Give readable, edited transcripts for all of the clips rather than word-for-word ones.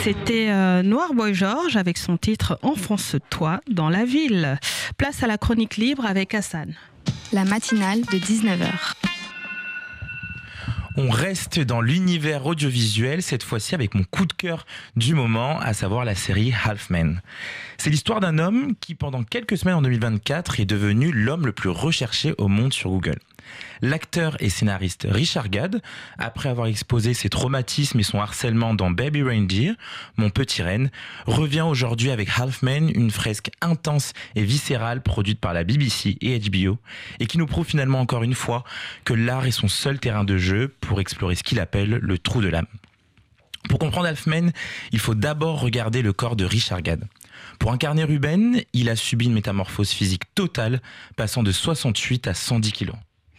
C'était Noir Boy George avec son titre « Enfonce-toi dans la ville ». Place à la chronique libre avec Hassan. La matinale de 19h. On reste dans l'univers audiovisuel, cette fois-ci avec mon coup de cœur du moment, à savoir la série Half Men. C'est l'histoire d'un homme qui, pendant quelques semaines en 2024, est devenu l'homme le plus recherché au monde sur Google. L'acteur et scénariste Richard Gad, après avoir exposé ses traumatismes et son harcèlement dans Baby Reindeer, Mon petit renne, revient aujourd'hui avec Half Men, une fresque intense et viscérale produite par la BBC et HBO, et qui nous prouve finalement encore une fois que l'art est son seul terrain de jeu pour explorer ce qu'il appelle le trou de l'âme. Pour comprendre Half Men, il faut d'abord regarder le corps de Richard Gad. Pour incarner Ruben, il a subi une métamorphose physique totale, passant de 68 à 110 kilos.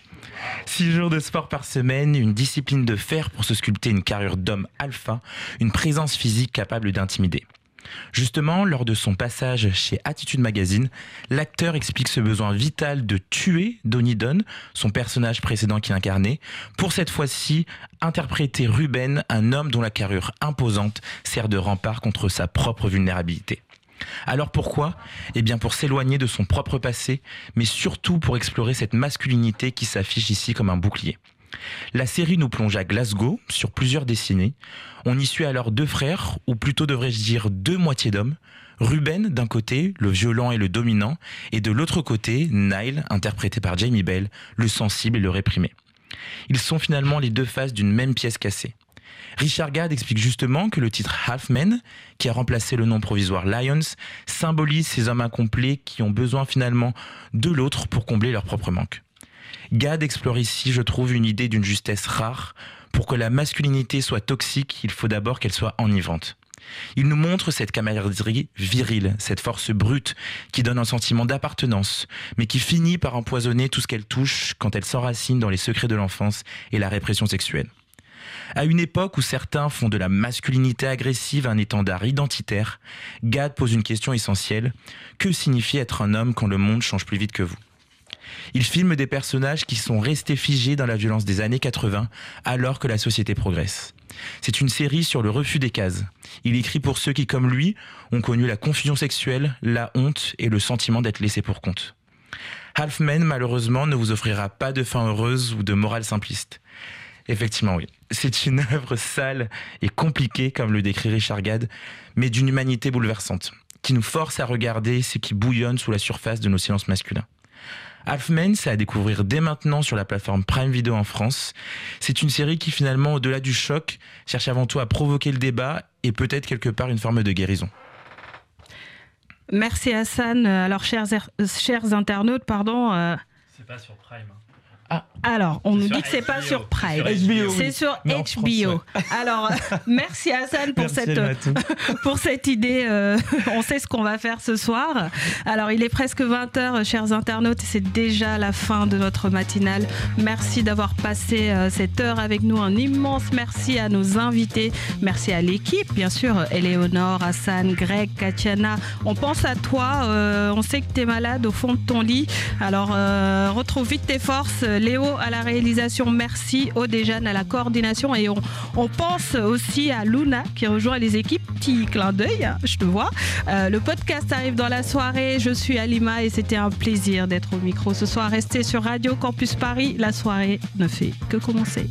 6 jours de sport par semaine, une discipline de fer pour se sculpter une carrure d'homme alpha, une présence physique capable d'intimider. Justement, lors de son passage chez Attitude Magazine, l'acteur explique ce besoin vital de tuer Donnie Dunn, son personnage précédent qu'il incarnait, pour cette fois-ci interpréter Ruben, un homme dont la carrure imposante sert de rempart contre sa propre vulnérabilité. Alors pourquoi ? Eh bien pour s'éloigner de son propre passé, mais surtout pour explorer cette masculinité qui s'affiche ici comme un bouclier. La série nous plonge à Glasgow sur plusieurs décennies. On y suit alors 2 frères, ou plutôt devrais-je dire 2 moitiés d'hommes. Ruben d'un côté, le violent et le dominant, et de l'autre côté, Niall, interprété par Jamie Bell, le sensible et le réprimé. Ils sont finalement les 2 faces d'une même pièce cassée. Richard Gad explique justement que le titre Half Men, qui a remplacé le nom provisoire Lions, symbolise ces hommes incomplets qui ont besoin finalement de l'autre pour combler leur propre manque. Gad explore ici, je trouve, une idée d'une justesse rare. Pour que la masculinité soit toxique, il faut d'abord qu'elle soit enivrante. Il nous montre cette camaraderie virile, cette force brute qui donne un sentiment d'appartenance, mais qui finit par empoisonner tout ce qu'elle touche quand elle s'enracine dans les secrets de l'enfance et la répression sexuelle. À une époque où certains font de la masculinité agressive un étendard identitaire, Gad pose une question essentielle. Que signifie être un homme quand le monde change plus vite que vous ? Il filme des personnages qui sont restés figés dans la violence des années 80 alors que la société progresse. C'est une série sur le refus des cases. Il écrit pour ceux qui, comme lui, ont connu la confusion sexuelle, la honte et le sentiment d'être laissés pour compte. Half Men, malheureusement, ne vous offrira pas de fin heureuse ou de morale simpliste. Effectivement, oui. C'est une œuvre sale et compliquée, comme le décrit Richard Gad, mais d'une humanité bouleversante, qui nous force à regarder ce qui bouillonne sous la surface de nos silences masculins. Half Men, c'est à découvrir dès maintenant sur la plateforme Prime Video en France. C'est une série qui, finalement, au-delà du choc, cherche avant tout à provoquer le débat et peut-être quelque part une forme de guérison. Merci Hassan. Alors, chers internautes, C'est pas sur Prime. Alors, on nous dit que c'est pas sur Prime. C'est sur HBO. Alors, merci Hassan pour cette idée. On sait ce qu'on va faire ce soir. Alors, il est presque 20h, chers internautes, et c'est déjà la fin de notre matinale. Merci d'avoir passé cette heure avec nous. Un immense merci à nos invités. Merci à l'équipe, bien sûr. Éléonore, Hassan, Greg, Katiana. On pense à toi. On sait que tu es malade au fond de ton lit. Alors, retrouve vite tes forces. Léo à la réalisation, merci. Odéjane à la coordination. Et on pense aussi à Luna qui rejoint les équipes. Petit clin d'œil, hein, je te vois. Le podcast arrive dans la soirée. Je suis Alima et c'était un plaisir d'être au micro ce soir. Restez sur Radio Campus Paris. La soirée ne fait que commencer.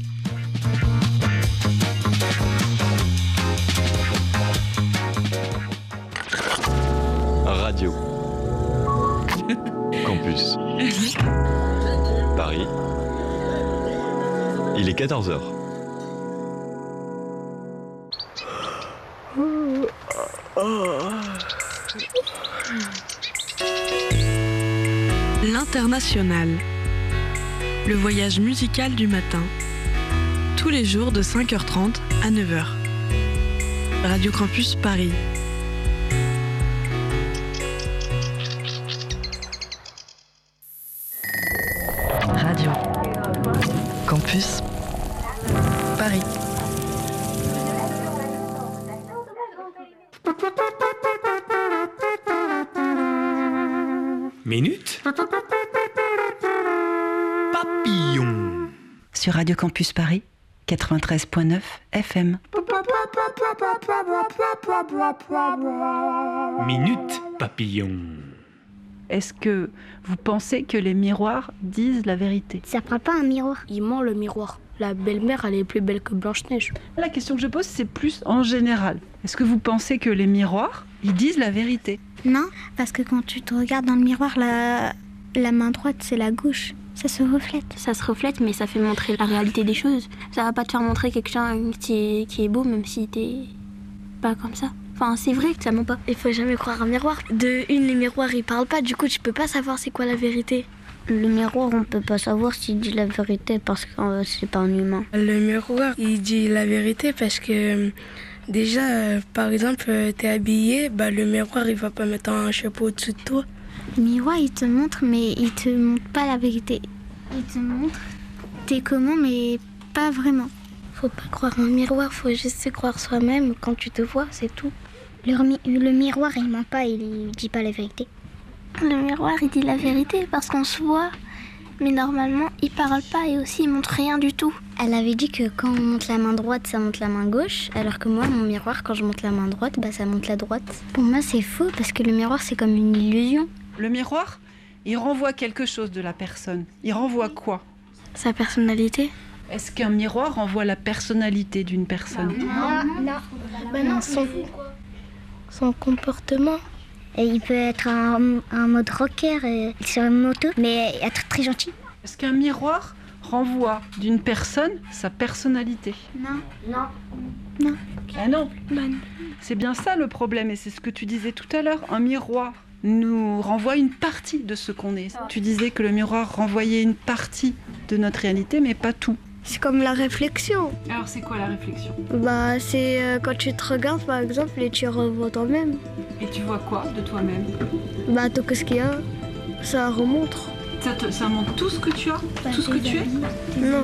Radio Campus Paris. Il est 14h. L'International. Le voyage musical du matin. Tous les jours de 5h30 à 9h. Radio Campus Paris. Radio Campus Paris. Minute Papillon Sur Radio Campus Paris 93.9 FM. Minute Papillon. Est-ce que vous pensez que les miroirs disent la vérité ? Ça prend pas un miroir. Il ment le miroir. La belle-mère, elle est plus belle que Blanche-Neige. La question que je pose, c'est plus en général. Est-ce que vous pensez que les miroirs, ils disent la vérité ? Non, parce que quand tu te regardes dans le miroir, la main droite, c'est la gauche. Ça se reflète. Ça se reflète, mais ça fait montrer la réalité des choses. Ça va pas te faire montrer quelqu'un qui est beau, même si t'es pas comme ça. Enfin, c'est vrai que ça ment pas. Il faut jamais croire un miroir. De une, les miroirs, ils parlent pas. Du coup, tu peux pas savoir c'est quoi la vérité. Le miroir, on peut pas savoir s'il dit la vérité parce que c'est pas un humain. Le miroir, il dit la vérité parce que déjà, par exemple, t'es habillé, le miroir, il va pas mettre un chapeau au-dessus de toi. Le miroir, il te montre, mais il te montre pas la vérité. Il te montre t'es comment, mais pas vraiment. Faut pas croire un miroir, faut juste se croire soi-même. Quand tu te vois, c'est tout. Le miroir, il ment pas, il dit pas la vérité. Le miroir, il dit la vérité parce qu'on se voit, mais normalement, il parle pas et aussi il montre rien du tout. Elle avait dit que quand on monte la main droite, ça monte la main gauche, alors que moi, mon miroir, quand je monte la main droite, ça monte la droite. Pour moi, c'est faux parce que le miroir, c'est comme une illusion. Le miroir, il renvoie quelque chose de la personne. Il renvoie quoi ? Sa personnalité. Est-ce qu'un miroir renvoie la personnalité d'une personne ? Non, son comportement. Et il peut être un mode rocker sur une moto, mais être très gentil. Est-ce qu'un miroir renvoie d'une personne sa personnalité ? Non. Ah non. C'est bien ça le problème, et c'est ce que tu disais tout à l'heure. Un miroir nous renvoie une partie de ce qu'on est. Tu disais que le miroir renvoyait une partie de notre réalité, mais pas tout. C'est comme la réflexion. Alors c'est quoi la réflexion ? C'est quand tu te regardes par exemple et tu revois toi-même. Et tu vois quoi de toi-même ? Tout ce qu'il y a, ça remontre. Ça montre tout ce que tu as ? Tout ce que tu es ? Non.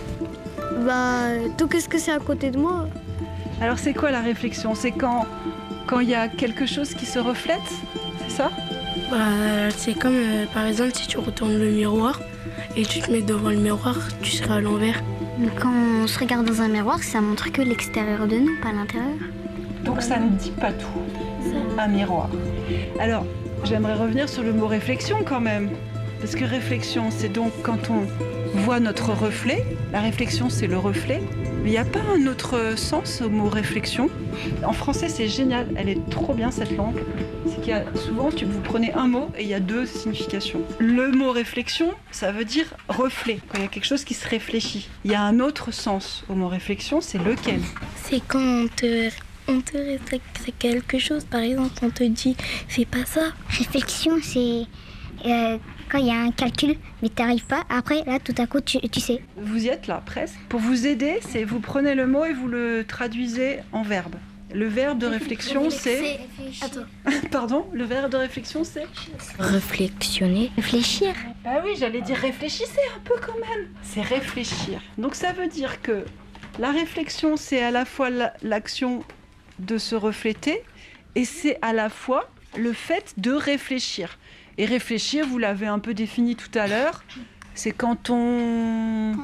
Tout ce que c'est à côté de moi. Alors c'est quoi la réflexion ? C'est quand il y a quelque chose qui se reflète ? C'est ça ? C'est comme par exemple si tu retournes le miroir et tu te mets devant le miroir, tu seras à l'envers. Mais quand on se regarde dans un miroir, ça montre que l'extérieur de nous, pas l'intérieur. Donc ça ne dit pas tout, un miroir. Alors, j'aimerais revenir sur le mot réflexion quand même. Parce que réflexion, c'est donc quand on voit notre reflet. La réflexion, c'est le reflet. Mais il n'y a pas un autre sens au mot réflexion. En français, c'est génial. Elle est trop bien, cette langue. C'est qu'il y a souvent, vous prenez un mot et il y a deux significations. Le mot réflexion, ça veut dire reflet. Quand il y a quelque chose qui se réfléchit. Il y a un autre sens au mot réflexion, c'est lequel ? C'est quand on te réfléchit quelque chose. Par exemple, on te dit « fais pas ça ». Réflexion, c'est quand il y a un calcul, mais tu n'arrives pas. Après, là, tout à coup, tu sais. Vous y êtes là, presque. Pour vous aider, c'est vous prenez le mot et vous le traduisez en verbe. Le verbe de réflexion, c'est... Pardon, le verbe de réflexion, c'est... Réflexionner. Réfléchir. Ah oui, j'allais dire réfléchissez un peu quand même. C'est réfléchir. Donc ça veut dire que la réflexion, c'est à la fois l'action de se refléter et c'est à la fois le fait de réfléchir. Et réfléchir, vous l'avez un peu défini tout à l'heure, c'est quand on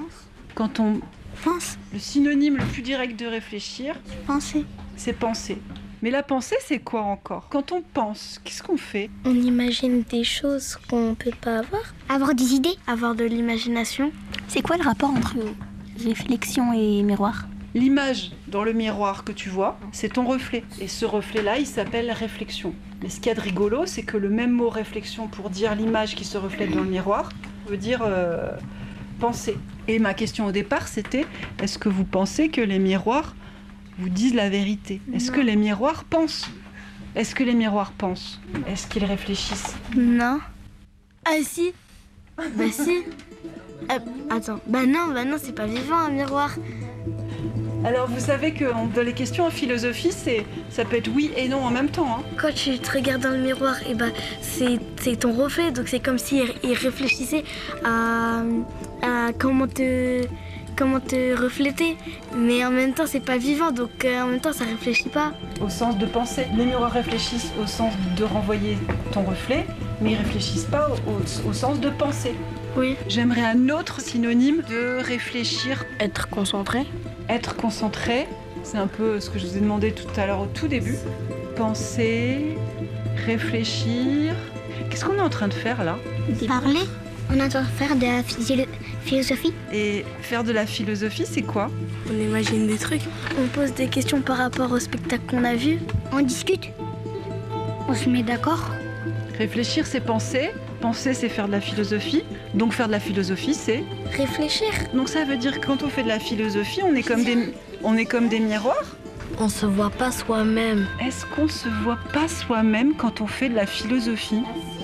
pense. Le synonyme le plus direct de réfléchir, penser. C'est penser. Mais la pensée, c'est quoi encore ? Quand on pense, qu'est-ce qu'on fait ? On imagine des choses qu'on ne peut pas avoir. Avoir des idées. Avoir de l'imagination. C'est quoi le rapport entre réflexion et miroir ? L'image dans le miroir que tu vois, c'est ton reflet. Et ce reflet-là, il s'appelle réflexion. Mais ce qu'il y a de rigolo, c'est que le même mot réflexion pour dire l'image qui se reflète dans le miroir veut dire penser. Et ma question au départ, c'était est-ce que vous pensez que les miroirs vous disent la vérité ? Est-ce que les miroirs pensent ? Est-ce que les miroirs pensent ? Est-ce qu'ils réfléchissent ? Non. Ah si. Si. Attends. Non, c'est pas vivant un miroir. Alors vous savez que dans les questions en philosophie, ça peut être oui et non en même temps. Hein. Quand tu te regardes dans le miroir, c'est ton reflet, donc c'est comme s'il réfléchissait à comment te refléter. Mais en même temps, c'est pas vivant, donc en même temps, ça réfléchit pas. Au sens de penser, les miroirs réfléchissent au sens de renvoyer ton reflet, mais ils réfléchissent pas au sens de penser. Oui. J'aimerais un autre synonyme de réfléchir. Être concentré. Être concentré, c'est un peu ce que je vous ai demandé tout à l'heure au tout début. Penser, réfléchir. Qu'est-ce qu'on est en train de faire là ? Parler. On est en train de faire de la philosophie. Et faire de la philosophie, c'est quoi ? On imagine des trucs. On pose des questions par rapport au spectacle qu'on a vu. On discute. On se met d'accord. Réfléchir, c'est penser. Penser, c'est faire de la philosophie. Donc faire de la philosophie, c'est... réfléchir. Donc ça veut dire que quand on fait de la philosophie, on est comme des miroirs ? On se voit pas soi-même. Est-ce qu'on se voit pas soi-même quand on fait de la philosophie ?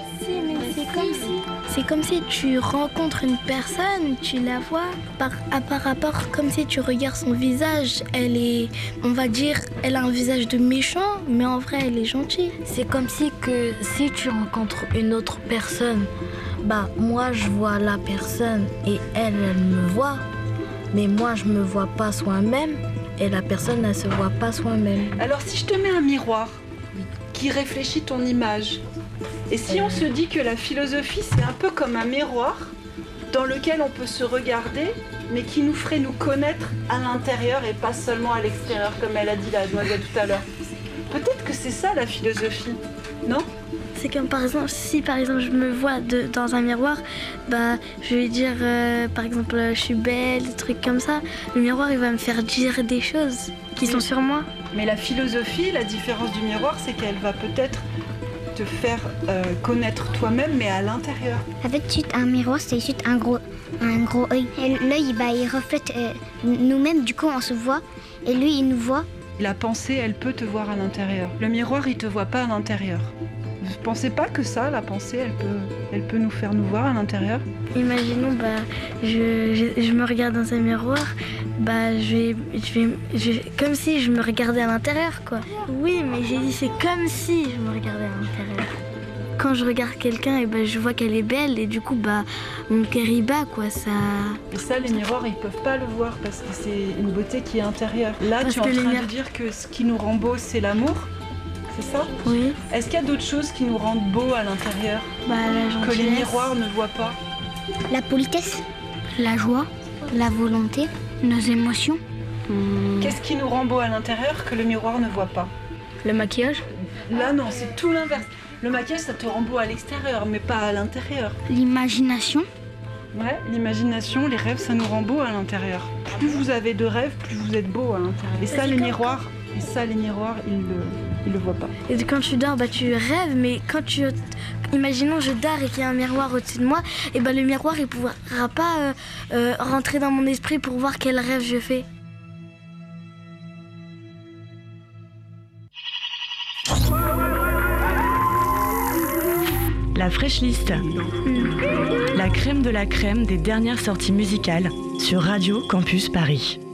C'est comme si tu rencontres une personne, tu la vois par rapport, comme si tu regardes son visage. On va dire, elle a un visage de méchant, mais en vrai, elle est gentille. C'est comme si tu rencontres une autre personne, moi je vois la personne et elle me voit, mais moi je me vois pas soi-même et la personne elle se voit pas soi-même. Alors si je te mets un miroir qui réfléchit ton image, et si on se dit que la philosophie, c'est un peu comme un miroir dans lequel on peut se regarder, mais qui nous ferait nous connaître à l'intérieur et pas seulement à l'extérieur, comme elle a dit la demoiselle tout à l'heure. Peut-être que c'est ça la philosophie, non ? C'est comme par exemple, si par exemple je me vois dans un miroir, je vais dire par exemple je suis belle, des trucs comme ça. Le miroir il va me faire dire des choses qui sont sur moi. Mais la philosophie, la différence du miroir, c'est qu'elle va peut-être te faire connaître toi-même, mais à l'intérieur. En fait, un miroir, c'est juste un gros œil. Et l'œil, il reflète nous-mêmes, du coup, on se voit, et lui, il nous voit. La pensée, elle peut te voir à l'intérieur. Le miroir, il te voit pas à l'intérieur. Vous pensez pas que ça, la pensée, elle peut nous faire nous voir à l'intérieur ? Imaginons, je me regarde dans un miroir, je vais comme si je me regardais à l'intérieur, quoi. Oui, mais j'ai dit c'est comme si je me regardais à l'intérieur. Quand je regarde quelqu'un, je vois qu'elle est belle et du coup, mon cœur y bat, quoi. Ça... Et ça, les miroirs, ils peuvent pas le voir parce que c'est une beauté qui est intérieure. Là, tu es en train de dire que ce qui nous rend beau, c'est l'amour ? C'est ça ? Oui. Est-ce qu'il y a d'autres choses qui nous rendent beaux à l'intérieur ? La gentillesse. Que les miroirs ne voient pas ? La politesse, la joie, la volonté, nos émotions. Qu'est-ce qui nous rend beaux à l'intérieur que le miroir ne voit pas ? Le maquillage ? Là, non, c'est tout l'inverse. Le maquillage, ça te rend beau à l'extérieur, mais pas à l'intérieur. L'imagination ? Ouais, l'imagination, les rêves, ça nous rend beau à l'intérieur. Plus vous avez de rêves, plus vous êtes beau à l'intérieur. Et ça, les miroirs, ils le voient pas. Et quand tu dors, tu rêves, mais quand imaginons je dors et qu'il y a un miroir au-dessus de moi, et le miroir il pourra pas rentrer dans mon esprit pour voir quel rêve je fais. La Fresh List. La crème de la crème des dernières sorties musicales sur Radio Campus Paris.